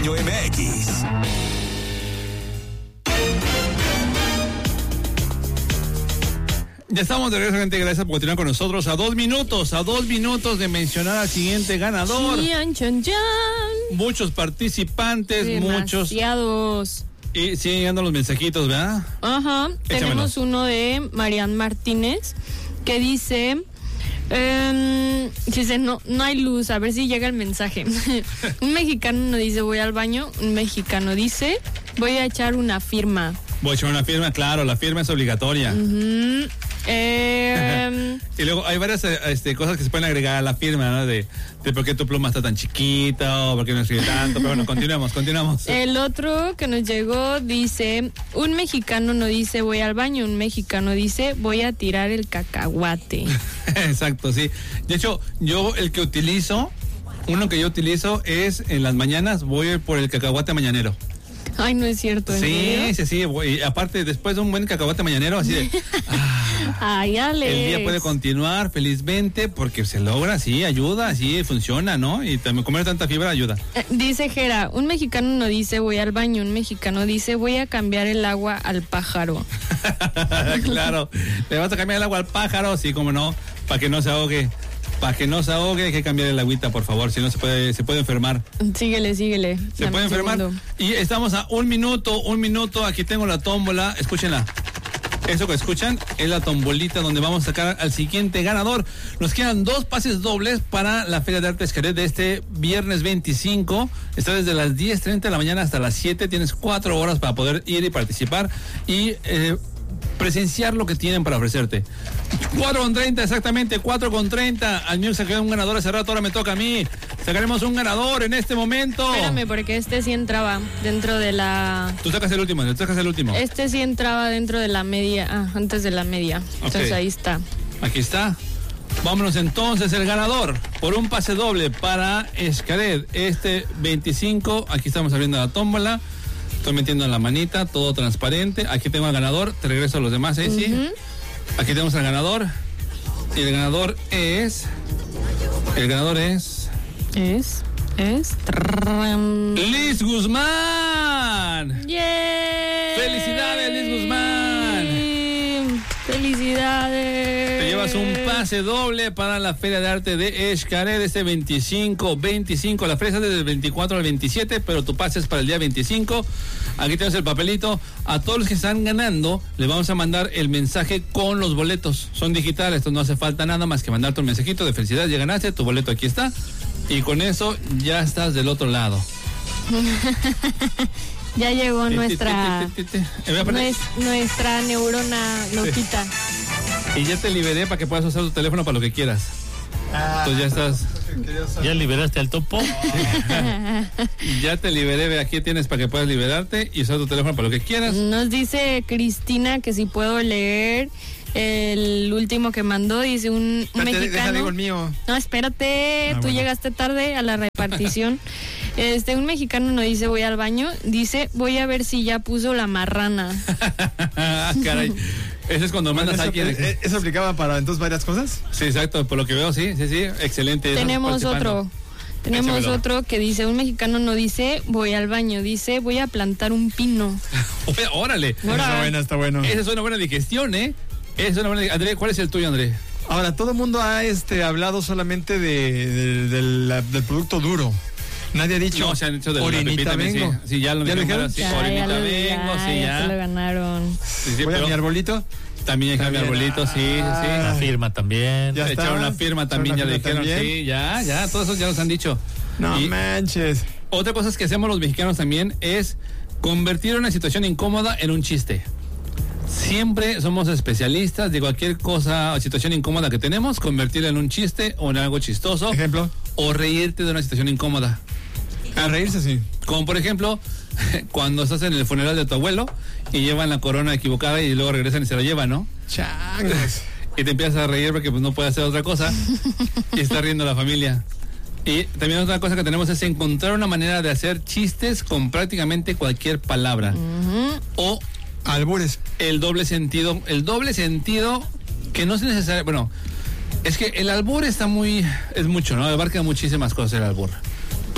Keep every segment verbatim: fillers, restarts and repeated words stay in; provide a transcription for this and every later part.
Radio M X. Ya estamos de regreso, gente. Gracias por continuar con nosotros. A dos minutos, a dos minutos de mencionar al siguiente ganador. Chan, chan, chan. Muchos participantes, Demasiados. muchos. Y siguen llegando los mensajitos, ¿verdad? Ajá. Échamelos. Tenemos uno de Marian Martínez que dice... Um, dice, no, no hay luz, a ver si llega el mensaje. Un mexicano no dice voy al baño, un mexicano dice voy a echar una firma. Voy a echar una firma, claro, la firma es obligatoria. Uh-huh. eh, Y luego hay varias este, cosas que se pueden agregar a la firma, ¿no? De, de por qué tu pluma está tan chiquita o por qué no escribe tanto. Pero bueno, continuemos, continuemos. El otro que nos llegó dice, un mexicano no dice voy al baño, un mexicano dice voy a tirar el cacahuate. Exacto, sí. De hecho, yo el que utilizo, uno que yo utilizo es en las mañanas voy por el cacahuate mañanero. Ay, no es cierto. ¿En Sí, serio? sí, sí. Y aparte, después de un buen cacahuate mañanero, así de... Ah, Ay, Alex. el día puede continuar felizmente porque se logra, sí, ayuda, sí, funciona, ¿no? Y también comer tanta fibra ayuda. Eh, Dice Jera, un mexicano no dice voy al baño, un mexicano dice voy a cambiar el agua al pájaro. Claro, le vas a cambiar el agua al pájaro, sí, como no, para que no se ahogue. Para que no se ahogue hay que cambiar el agüita, por favor, si no se puede, se puede enfermar. Síguele, síguele. Se Dame puede un enfermar. segundo. Y estamos a un minuto, un minuto, aquí tengo la tómbola, escúchenla. Eso que escuchan es la tombolita donde vamos a sacar al siguiente ganador. Nos quedan dos pases dobles para la Feria de Arte Xcaret de este viernes veinticinco. Está desde las diez treinta de la mañana hasta las siete. Tienes cuatro horas para poder ir y participar y eh, presenciar lo que tienen para ofrecerte. cuatro con treinta, exactamente, cuatro con treinta. Al mío saqué un ganador hace rato, ahora me toca a mí. Sacaremos un ganador en este momento. Espérame, porque este sí entraba dentro de la... Tú sacas el último, tú sacas el último. Este sí entraba dentro de la media, ah, antes de la media. Entonces Ok. ahí está. Aquí está. Vámonos entonces, el ganador por un pase doble para Xcaret este veinticinco. Aquí estamos abriendo la tómbola. Estoy metiendo en la manita, todo transparente. Aquí tengo al ganador. Te regreso a los demás, ¿eh? Sí. Uh-huh. Aquí tenemos al ganador. Y el ganador es. El ganador es. Es, es... trrrram. ¡Liz Guzmán! ¡Yeah! ¡Felicidades, Liz Guzmán! ¡Felicidades! Te llevas un pase doble para la Feria de Arte de Xcaret este veinticinco, veinticinco. La feria es desde el veinticuatro al veintisiete, pero tu pase es para el día veinticinco. Aquí tienes el papelito. A todos los que están ganando, les vamos a mandar el mensaje con los boletos. Son digitales, entonces no hace falta nada más que mandarte un mensajito de felicidades, ya ganaste, tu boleto aquí está. Y con eso ya estás del otro lado. Ya llegó Ti, ti, nuestra... ti, ti, ti, ti. Eh, voy a poner- nues- nuestra neurona loquita. Y ya te liberé para que puedas usar tu teléfono para lo que quieras. Entonces ya estás... ¿Ya liberaste al topo? Ya te liberé, ve, aquí tienes para que puedas liberarte y usar tu teléfono para lo que quieras. Nos dice Cristina que si puedo leer el último que mandó. Dice un, un Espérate, deja, mexicano. digo el mío. No, espérate, Ah, tú bueno. llegaste tarde a la repartición. Este, un mexicano no dice voy al baño, dice voy a ver si ya puso la marrana. Ah, caray. Eso es cuando mandas ¿Eso, a alguien. eh, ¿Eso aplicaba para entonces varias cosas? Sí, exacto, por lo que veo, sí, sí, sí, excelente. Estás Tenemos participando. otro. Tenemos Échamelo. otro que dice un mexicano no dice voy al baño, dice voy a plantar un pino. Oye, órale. Ahora. Está bueno, está bueno. Esa es una buena digestión, ¿eh? Esa es una buena. André, ¿cuál es el tuyo, André? Ahora, todo el mundo ha este, hablado solamente de, de- de la- del producto duro. Nadie ha dicho, No, se han hecho de la orinita pepita, vengo. sí. Sí, ya lo ¿Ya lo dijeron, dijeron? sí, Ya, orinita ya lo- vengo, ya, sí, ya ya. se lo ganaron. Sí, sí, Voy a pero mi arbolito. también hay que mi También. arbolito, sí, Ah. sí. La firma también. Ya está. Echaron la firma también, ya Echaron le la firma dijeron, también. sí, ya, ya, todos esos ya nos han dicho. No Y manches. otra cosa que hacemos los mexicanos también es convertir una situación incómoda en un chiste. Siempre somos especialistas de cualquier cosa o situación incómoda que tenemos, convertirla en un chiste o en algo chistoso. Ejemplo. O reírte de una situación incómoda. A reírse, sí. Como por ejemplo, cuando estás en el funeral de tu abuelo y llevan la corona equivocada y luego regresan y se la llevan, ¿no? Changos. Y te empiezas a reír porque pues no puede hacer otra cosa y está riendo la familia. Y también otra cosa que tenemos es encontrar una manera de hacer chistes con prácticamente cualquier palabra. Ujú. O Albures. el doble sentido, el doble sentido que no es necesario, bueno, es que el albur está muy, es mucho, ¿no? Abarca muchísimas cosas el albur.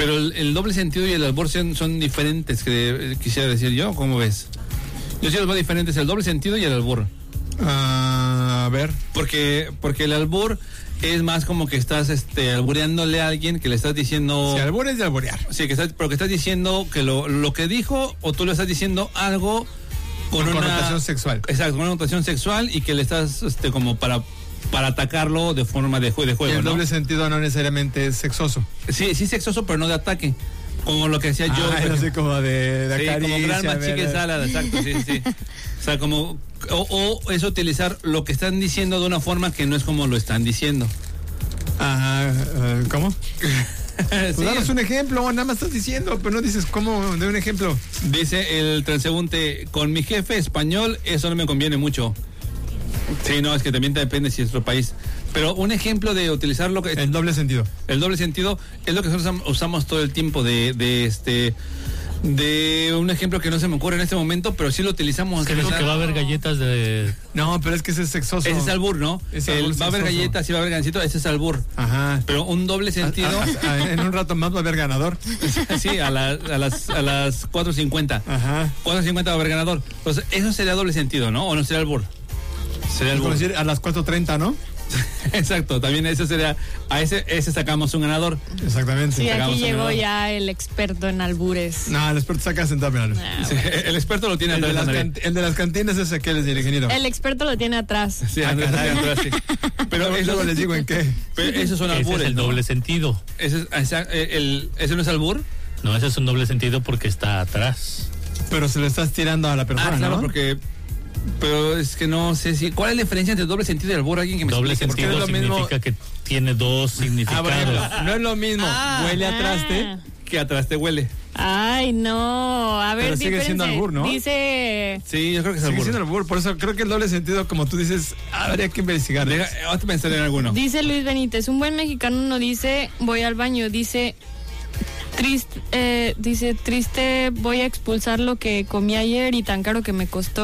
Pero el, el doble sentido y el albur son, son diferentes, que quisiera decir yo. ¿Cómo ves? Yo sí los veo diferentes, el doble sentido y el albur. Uh, a ver. Porque, porque el albur es más como que estás este, albureándole a alguien, que le estás diciendo... Si albur es de alburear. Sí, que estás, pero que estás diciendo que lo, lo que dijo, o tú le estás diciendo algo con una una connotación sexual. Exacto, con una connotación sexual, y que le estás este, como para, para atacarlo de forma de, jue, de juego. Y el ¿no? doble sentido no necesariamente es sexoso. Sí, sí sexoso, pero no de ataque. Como lo que decía yo. Ah, pero, así como de, de sí, acaricia, como gran machique ¿verdad? salada, exacto, sí, sí. O sea, como... O, o es utilizar lo que están diciendo de una forma que no es como lo están diciendo. Ajá, uh, ¿cómo? Pues Sí. danos un ejemplo, nada más estás diciendo, pero no dices cómo, de un ejemplo. Dice el transeúnte, con mi jefe español eso no me conviene mucho. Sí, no, es que también depende si es otro país. Pero un ejemplo de utilizar lo que... El doble sentido. El doble sentido es lo que nosotros usamos todo el tiempo de, de este... De un ejemplo que no se me ocurre en este momento, pero sí lo utilizamos. Creo que va a haber galletas de... No, pero es que ese es sexoso. Ese es albur, ¿no? Es El, albur va a haber sexoso. galletas y va a haber gancito, ese es albur. Ajá. Pero un doble sentido... A- a- a- en un rato más va a haber ganador. Sí, a, la- a las a las cuatro cincuenta. Ajá. cuatro cincuenta va a haber ganador. Entonces, eso sería doble sentido, ¿no? ¿O no sería albur? Sería Es como albur. decir a las cuatro treinta, ¿no? Exacto, también ese sería... A ese, ese sacamos un ganador. Exactamente. Sí, Sacamos aquí un llegó ganador. ya el experto en albures. No, el experto saca sentado, míralo. Ah, Sí, el experto lo tiene El de, atrás. las André. can- el de las cantinas es aquel, es el ingeniero. El experto lo tiene atrás. Sí, Andrés, Andrés, Andrés, sí. Pero Luego eso, les digo en qué. pero esos son Ese albures, es el ¿no? doble sentido. Ese, es, esa- el, ¿Ese no es albur? No, ese es un doble sentido porque está atrás. Pero se lo estás tirando a la persona, Ah, claro, ¿no? porque... Pero es que no sé si... ¿Cuál es la diferencia entre doble sentido y albur? Alguien que me Doble explique, porque sentido es lo mismo- significa que tiene dos Ah, significados. por ejemplo, no es lo mismo. Ah. Huele a Ah. traste. que atrás te huele. Ay, no. A ver, Pero sigue siendo espérense. albur, ¿no? Dice... Sí, yo creo que es Sigue albur. siendo albur. Por eso creo que el doble sentido, como tú dices, habría que investigar. Deja, vamos a pensar en alguno. Dice Luis Benítez, un buen mexicano no dice voy al baño, dice triste, eh, dice triste, voy a expulsar lo que comí ayer y tan caro que me costó.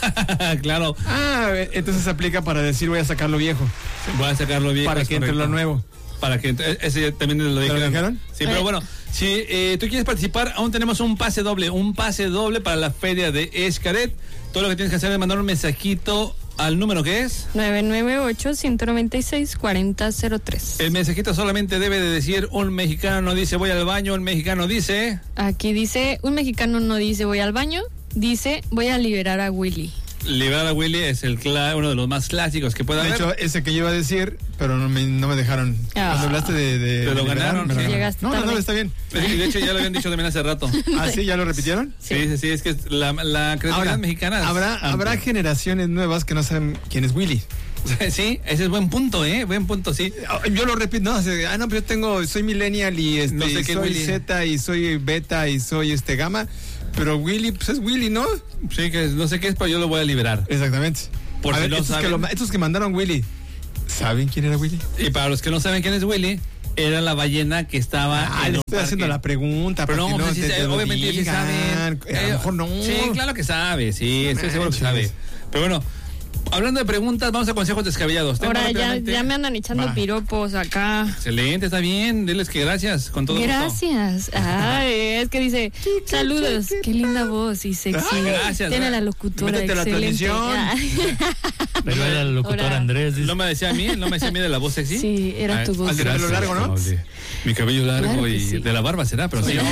Claro, Ah, entonces se aplica para decir voy a sacar lo viejo. voy a sacarlo bien. Para es que entre correcto. lo nuevo. Para que entre- ese también lo ¿Te lo dijeron. dijeron? Sí, pero bueno, si eh, tú quieres participar, aún tenemos un pase doble, un pase doble para la feria de Xcaret. Todo lo que tienes que hacer es mandar un mensajito al número que es. nueve nueve ocho, uno nueve seis, cuatro cero cero tres. El mensajito solamente debe de decir un mexicano no dice voy al baño, un mexicano dice... Aquí dice, un mexicano no dice voy al baño, dice voy a liberar a Willy. Liberar a Willy es el cla- uno de los más clásicos que puede De haber. hecho, ese que yo iba a decir, pero no me, no me dejaron. Ah. Cuando hablaste de... de Te lo de liberar, ganaron, me lo sí. ganaron. Llegaste No, no, no, tarde. está bien. Y de hecho ya lo habían dicho también hace rato. Ah, sí, ¿ya lo repitieron? Sí, sí, sí, es que la, la creatividad Ahora, mexicana es habrá, amplia. habrá generaciones nuevas que no saben quién es Willy. Sí, ese es buen punto, ¿eh? Buen punto, sí. Yo lo repito, no, así, ah, no, pero yo tengo, soy millennial y este, No sé qué soy Willy. Z y soy beta y soy este gamma, pero Willy, pues es Willy, ¿no? Sí, que no sé qué es, pero yo lo voy a liberar. Exactamente. Por a si ver, no estos, que saben. lo- estos que mandaron Willy, ¿saben quién era Willy? Y para los que no saben quién es Willy, era la ballena que estaba Ah, en le un estoy parque. haciendo la pregunta, Pero para no, que sí, te- sí, te lo obviamente sí digan. saben. A lo Eh, mejor no. Sí, claro que sabe, sí, estoy seguro que manches. sabe. Pero bueno, hablando de preguntas, vamos a consejos descabellados. Tengo Ahora ya, rápidamente- ya me andan echando Va. piropos acá. Excelente, está bien, diles que gracias, con todo gusto. Gracias. Ay, es que dice, saludos, qué linda voz y sexy. Ay, gracias, Tiene ¿verdad? la locutora Métete a la excelente. transmisión. Ay. Pero era el locutor Ahora- Andrés. dice. ¿No me decía a mí? ¿No me decía a mí de la voz sexy? Sí, era Ah, tu voz. al de pelo largo, ¿no? amable. Mi cabello largo Claro que y sí. de la barba será, pero sí.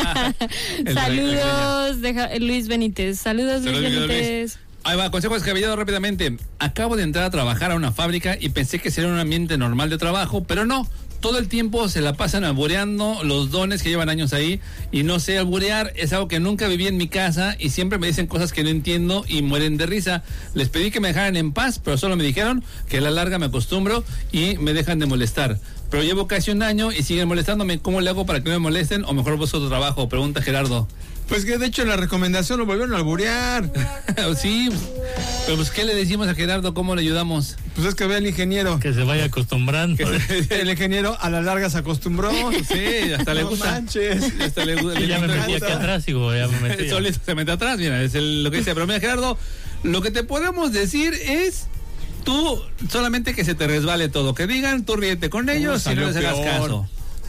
El- Saludos, deja- Luis Benítez. Saludos, Luis Saludos, mi querido Benítez. Ahí va, consejos descabellados rápidamente. Acabo de entrar a trabajar a una fábrica y pensé que sería un ambiente normal de trabajo, pero no. Todo el tiempo se la pasan albureando los dones que llevan años ahí y no sé alburear, es algo que nunca viví en mi casa y siempre me dicen cosas que no entiendo y mueren de risa. Les pedí que me dejaran en paz, pero solo me dijeron que a la larga me acostumbro y me dejan de molestar. Pero llevo casi un año y siguen molestándome. ¿Cómo le hago para que no me molesten o mejor busco otro trabajo? Pregunta Gerardo. Pues que de hecho en la recomendación lo volvieron a alburear. Sí, pero pues ¿qué le decimos a Gerardo? ¿Cómo le ayudamos? Pues es que ve al ingeniero. Que se vaya acostumbrando. El ingeniero a la larga se acostumbró. Sí, hasta le No gusta. manches. Hasta le, Y ya me metí aquí atrás, digo, ya me metí. Solito se mete atrás, mira, es el- lo que dice. Pero mira, Gerardo, lo que te podemos decir es tú solamente que se te resbale todo. Que digan, tú ríete con ellos y no salió les hagas peor. caso.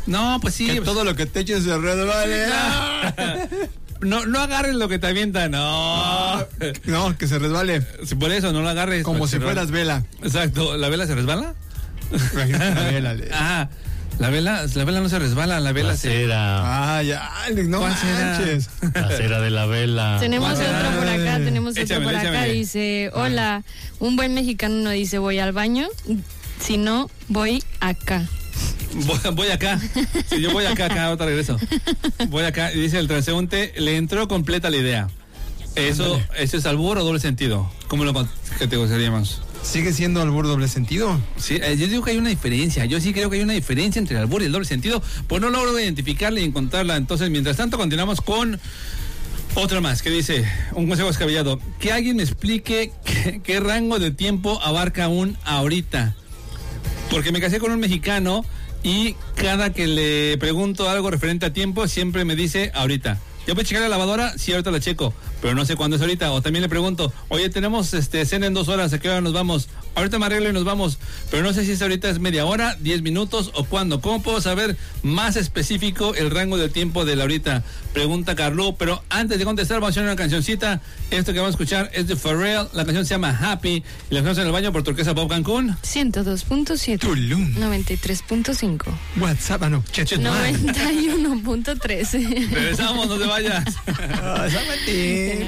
No, pues sí. Que pues, todo lo que te eches se resbale. no, no agarres lo que te avienta, no. No, que se resbale. Si por eso no lo agarres. Como si se fueras vela. Exacto. ¿La vela se resbala? Imagínate la vela. le- Ah, la vela, la vela no se resbala, la vela La se... cera. Ah, ya, no ¿Cuál será? manches. La cera de la vela. Tenemos ¿cuál será? otro por acá, tenemos otro Échamelo, por acá. échamelo. Dice, hola, un buen mexicano no dice voy al baño, si no, voy acá. Voy, voy acá. Si yo voy acá, acá, ahorita regreso. Voy acá. Y dice el transeúnte, le entró completa la idea. Eso, ¿eso es albur o doble sentido? ¿Cómo lo categorizaríamos? ¿Sigue siendo albur doble sentido? Sí, eh, yo digo que hay una diferencia. Yo sí creo que hay una diferencia entre el albur y el doble sentido. Pues no logro identificarla y encontrarla. Entonces, mientras tanto, continuamos con otra más que dice, un consejo descabellado. Que alguien me explique qué, qué rango de tiempo abarca un ahorita. Porque me casé con un mexicano y cada que le pregunto algo referente a tiempo, siempre me dice ahorita. ¿Ya puedo checar la lavadora? Sí, ahorita la checo, pero no sé cuándo es ahorita. O también le pregunto, oye, tenemos este cena en dos horas, ¿a qué hora nos vamos? Ahorita me arreglo y nos vamos, pero no sé si es ahorita es media hora, diez minutos o cuándo. ¿Cómo puedo saber más específico el rango de tiempo de la ahorita? Pregunta Carlo, pero antes de contestar vamos a hacer una cancioncita. Esto que vamos a escuchar es de Pharrell, la canción se llama Happy y la canción en el baño por Turquesa Pop Cancún. ciento dos punto siete, Tulum. noventa y tres punto cinco, WhatsApp, ah, no. noventa y uno punto tres. Regresamos, no te vayas. Ah, sábate.